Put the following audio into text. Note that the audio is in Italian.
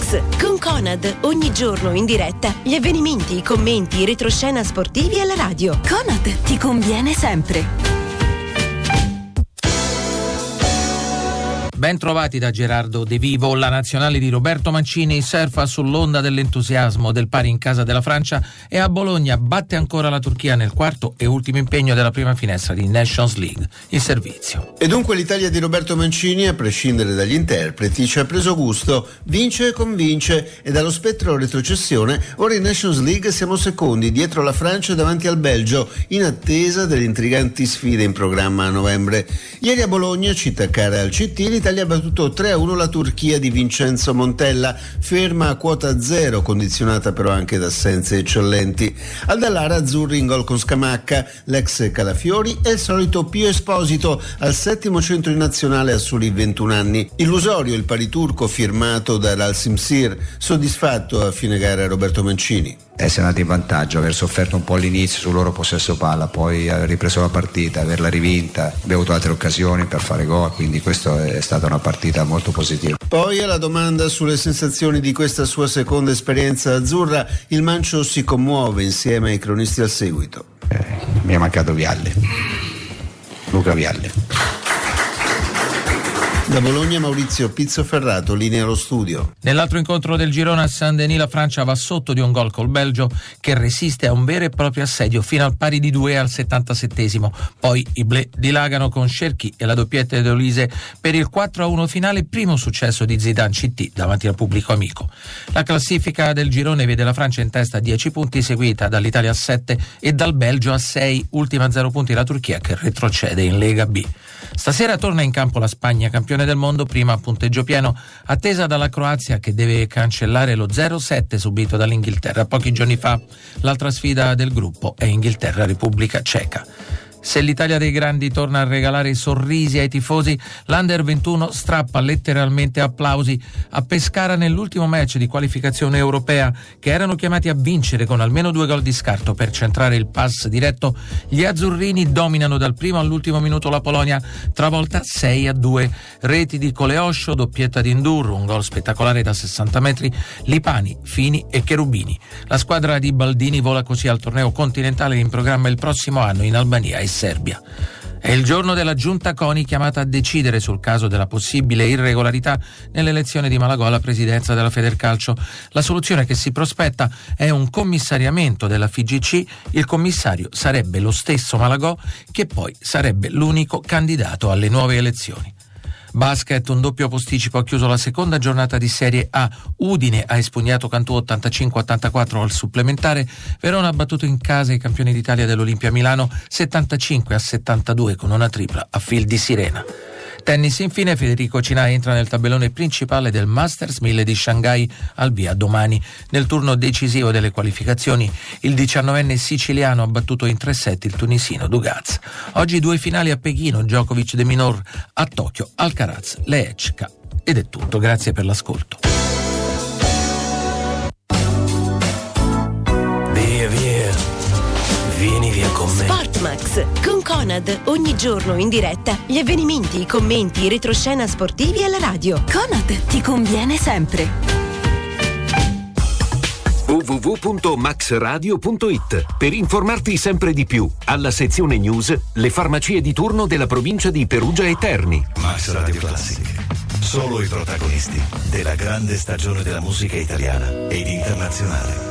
Max con Conad, ogni giorno in diretta gli avvenimenti, i commenti, i retroscena sportivi alla radio. Conad ti conviene sempre. Ben trovati da Gerardo De Vivo. La nazionale di Roberto Mancini surfa sull'onda dell'entusiasmo del pari in casa della Francia e a Bologna batte ancora la Turchia nel quarto e ultimo impegno della prima finestra di Nations League, il servizio. E dunque l'Italia di Roberto Mancini, a prescindere dagli interpreti, ci ha preso gusto, vince e convince, e dallo spettro retrocessione ora in Nations League siamo secondi dietro la Francia e davanti al Belgio, in attesa delle intriganti sfide in programma a novembre. Ieri a Bologna, città cara al CT, l'Italia ha battuto 3-1 la Turchia di Vincenzo Montella, ferma a quota zero, condizionata però anche da assenze eccellenti. Al Dallara azzurri in gol con Scamacca, l'ex Calafiori e il solito Pio Esposito al settimo centro in nazionale a soli 21 anni. Illusorio il pari turco firmato da Al Simsir, soddisfatto a fine gara Roberto Mancini. Essere andati in vantaggio, aver sofferto un po' all'inizio sul loro possesso palla, poi aver ripreso la partita, averla rivinta, abbiamo avuto altre occasioni per fare gol, quindi questa è stata una partita molto positiva. Poi alla domanda sulle sensazioni di questa sua seconda esperienza azzurra, il Mancio si commuove insieme ai cronisti al seguito. Mi è mancato Vialli, Luca Vialli. Da Bologna Maurizio Pizzoferrato, linea allo studio. Nell'altro incontro del girone a Saint-Denis la Francia va sotto di un gol col Belgio, che resiste a un vero e proprio assedio fino al pari di 2 al 77esimo. Poi i Bleu dilagano con Cherki e la doppietta di Olise per il 4-1 finale, primo successo di Zidane CT davanti al pubblico amico. La classifica del girone vede la Francia in testa a 10 punti, seguita dall'Italia a 7 e dal Belgio a 6, ultima a 0 punti la Turchia che retrocede in Lega B. Stasera torna in campo la Spagna, campione del mondo, prima a punteggio pieno, attesa dalla Croazia che deve cancellare lo 0-7 subito dall'Inghilterra pochi giorni fa. L'altra sfida del gruppo è Inghilterra-Repubblica Ceca. Se l'Italia dei grandi torna a regalare sorrisi ai tifosi, l'Under 21 strappa letteralmente applausi a Pescara nell'ultimo match di qualificazione europea, che erano chiamati a vincere con almeno 2 gol di scarto per centrare il pass diretto. Gli azzurrini dominano dal primo all'ultimo minuto la Polonia, travolta 6-2. Reti di Coleoscio, doppietta di Ndur, un gol spettacolare da 60 metri, Lipani, Fini e Cherubini. La squadra di Baldini vola così al torneo continentale in programma il prossimo anno in Albania e Serbia. È il giorno della giunta CONI chiamata a decidere sul caso della possibile irregolarità nell'elezione di Malagò alla presidenza della Federcalcio. La soluzione che si prospetta è un commissariamento della FIGC. Il commissario sarebbe lo stesso Malagò, che poi sarebbe l'unico candidato alle nuove elezioni. Basket, un doppio posticipo ha chiuso la seconda giornata di Serie A. Udine ha espugnato Cantù 85-84 al supplementare. Verona ha battuto in casa i campioni d'Italia dell'Olimpia Milano 75-72 con una tripla a fil di sirena. Tennis infine, Federico Cinà entra nel tabellone principale del Masters 1000 di Shanghai, al via domani. Nel turno decisivo delle qualificazioni il 19enne siciliano ha battuto in 3 set il tunisino Dugaz. Oggi 2 finali a Pechino, Djokovic de Minaur, a Tokyo Alcaraz Lehečka. Ed è tutto, grazie per l'ascolto. Vieni via con me. Sportmax con Conad, ogni giorno in diretta gli avvenimenti, i commenti, i retroscena sportivi alla radio. Conad ti conviene sempre. www.maxradio.it per informarti sempre di più. Alla sezione news, le farmacie di turno della provincia di Perugia e Terni. Max Radio Classic. Solo i protagonisti della grande stagione della musica italiana ed internazionale.